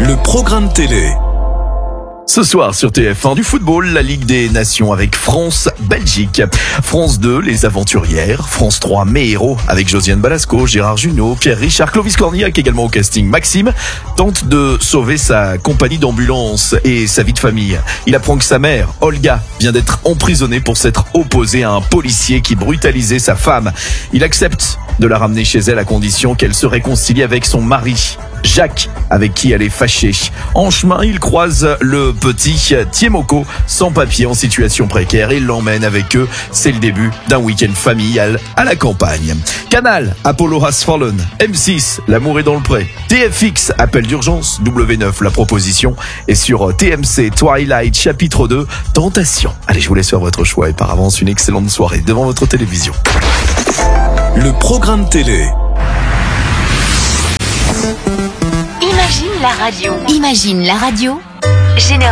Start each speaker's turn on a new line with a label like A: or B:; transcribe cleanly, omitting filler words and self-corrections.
A: Le programme télé. Ce soir sur TF1 du football, la Ligue des Nations avec France-Belgique. France 2, les aventurières. France 3, mes héros avec Josiane Balasco, Gérard Jugnot, Pierre Richard, Clovis Cornillac également au casting. Maxime tente de sauver sa compagnie d'ambulance et sa vie de famille. Il apprend que sa mère, Olga, vient d'être emprisonnée pour s'être opposée à un policier qui brutalisait sa femme. Il accepte de la ramener chez elle à condition qu'elle se réconcilie avec son mari, Jacques, avec qui elle est fâchée. En chemin, il croise le petit Tiemoko, sans papier, en situation précaire, et l'emmène avec eux. C'est le début d'un week-end familial à la campagne. Canal, Apollo Has Fallen. M6, L'amour est dans le pré. TFX, Appel d'urgence. W9, La proposition. Et sur TMC, Twilight, chapitre 2, Tentation. Allez, je vous laisse faire votre choix et par avance une excellente soirée devant votre télévision.
B: Le programme télé.
C: Imagine la radio.
D: Imagine la radio.